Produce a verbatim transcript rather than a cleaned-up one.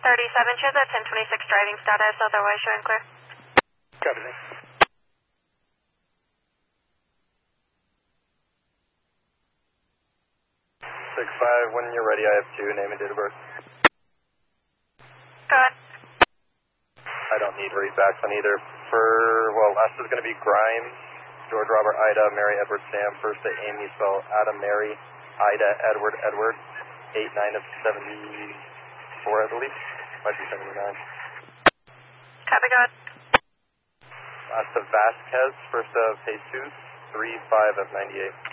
thirty-seven, shows at ten twenty-six driving status, otherwise showing clear. Copy that. six five, when you're ready, I have two, name and date of birth. Go ahead. I don't need readbacks on either. For, well, last is going to be Grimes, George Robert Ida, Mary Edward Sam, first to Amy, spell Adam Mary, Ida Edward Edward, eight nine of seventy-four, I believe. Might be seventy-nine. Copy, go ahead. Last of Vasquez, first of Jesus, three five of ninety-eight.